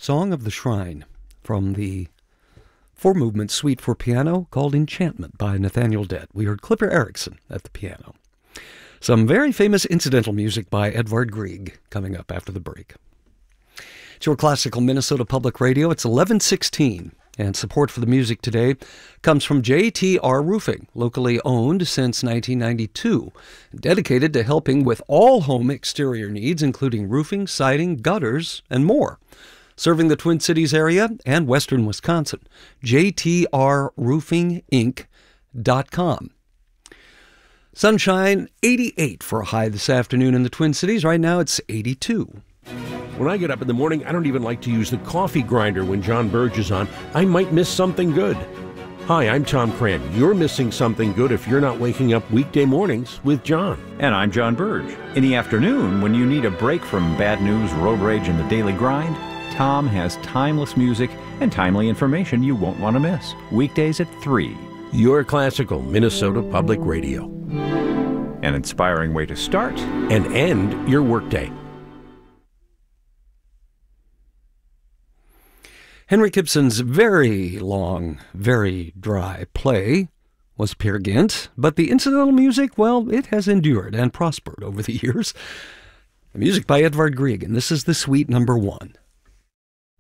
Song of the Shrine from the four-movement suite for piano called Enchantment by Nathaniel Dett. We heard Clipper Erickson at the piano. Some very famous incidental music by Edvard Grieg coming up after the break. It's your classical Minnesota Public Radio. It's 11:16, and support for the music today comes from JTR Roofing, locally owned since 1992, dedicated to helping with all home exterior needs, including roofing, siding, gutters, and more. Serving the Twin Cities area and western Wisconsin. JTRRoofingInc.com. Sunshine, 88 for a high this afternoon in the Twin Cities. Right now it's 82. When I get up in the morning, I don't even like to use the coffee grinder when John Burge is on. I might miss something good. Hi, I'm Tom Cran. You're missing something good if you're not waking up weekday mornings with John. And I'm John Burge. In the afternoon, when you need a break from bad news, road rage, and the daily grind, Tom has timeless music and timely information you won't want to miss. Weekdays at 3. Your classical Minnesota Public Radio. An inspiring way to start and end your workday. Henrik Ibsen's very long, very dry play was Peer Gynt, but the incidental music, well, it has endured and prospered over the years. The music by Edvard Grieg, and this is the suite number 1.